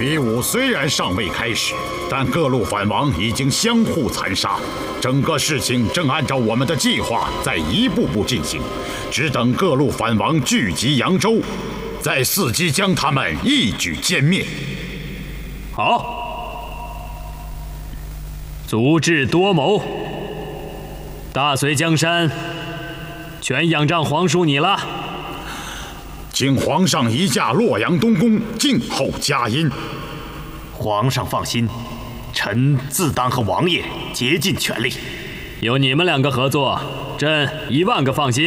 比武虽然尚未开始，但各路反王已经相互残杀，整个事情正按照我们的计划在一步步进行，只等各路反王聚集扬州，再伺机将他们一举歼灭。 好，足智多谋，大隋江山全仰仗皇叔你了。 请皇上移驾洛阳东宫，静候佳音。 皇上放心，臣自当和王爷竭尽全力。 有你们两个合作，朕10000个放心。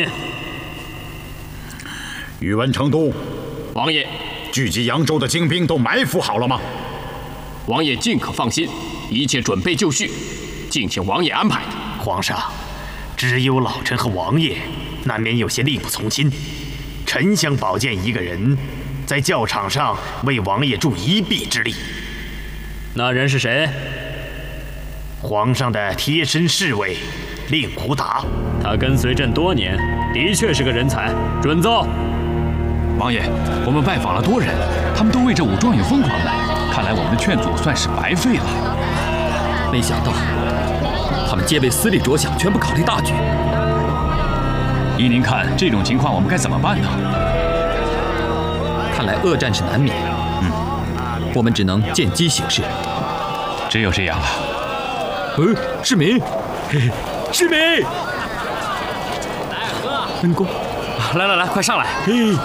宇文成都， 王爷， 聚集扬州的精兵都埋伏好了吗？ 王爷尽可放心，一切准备就绪，敬请王爷安排。 皇上，只有老臣和王爷难免有些力不从心。臣想保荐一个人，在教场上为王爷助一臂之力。 那人是谁？ 皇上的贴身侍卫令狐达。 他跟随朕多年，的确是个人才，准奏。 王爷，我们拜访了多人，他们都为这武状元疯狂的，看来我们的劝阻算是白费了。 没想到，他们皆为私利着想，全不考虑大局。 依您看，这种情况我们该怎么办呢？ 看来恶战是难免。我们只能见机行事。 只有这样了。 世民，世民，恩公， 来，快上来！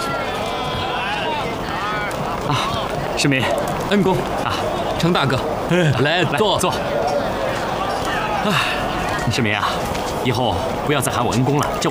世民， 恩公程大哥，来坐。 世民啊，以后不要再喊我恩公了，叫